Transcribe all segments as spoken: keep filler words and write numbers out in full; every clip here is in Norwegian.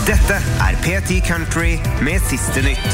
Dette er P ti Country med siste nytt.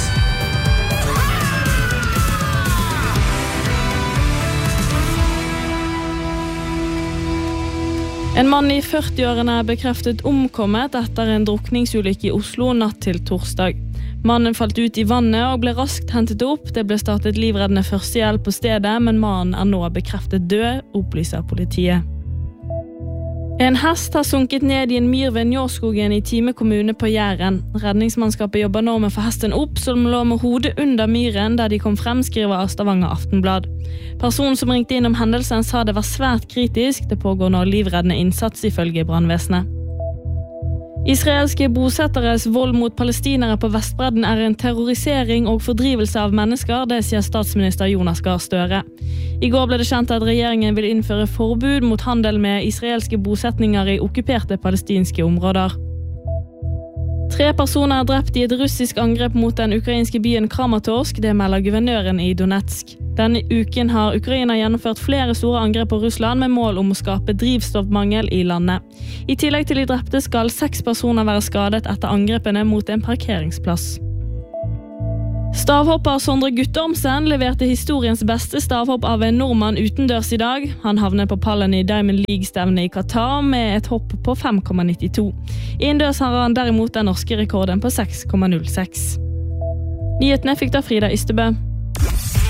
En mann i førti-årene er bekreftet omkommet etter en drukningsulykke i Oslo natt til torsdag. Mannen falt ut i vannet og ble raskt hentet opp. Det ble startet livreddende førstehjelp på stedet, men mannen er nå bekreftet død, opplyser politiet. En hest har sunket ned i en myr ved Njåskogen i Time kommune på Jæren. Redningsmannskapet jobber nå med å få hesten opp, som lå med hodet under myren der de kom frem, skriver Stavanger Aftenblad. Personen som ringte inn om hendelsen sa det var svært kritisk. Det pågår nå livreddende innsats ifølge brannvesenet. Israelske bosetteres vold mot palestinere på Vestbredden er en terrorisering og fordrivelse av mennesker, det sier statsminister Jonas Gahr Støre. I går ble det kjent at regjeringen vil innføre forbud mot handel med israelske bosetninger i okkuperte palestinske områder. Tre personer er drept i et russisk angrep mot den ukrainske byen Kramatorsk, det melder guvernøren i Donetsk. Denne uken har Ukraina gjennomført flere store angrep på Russland med mål om å skape drivstoffmangel i landet. I tillegg til de drepte skal seks personer være skadet etter angrepene mot en parkeringsplass. Stavhopper Sondre Guttormsen leverte historiens beste stavhopp av en nordmann utendørs i dag. Han havnet på pallen i Diamond League-stevnet i Qatar med et hopp på fem komma nittito. Innendørs har han derimot den norske rekorden på seks komma null seks. Nyhetene fikk da Frida Ystebø.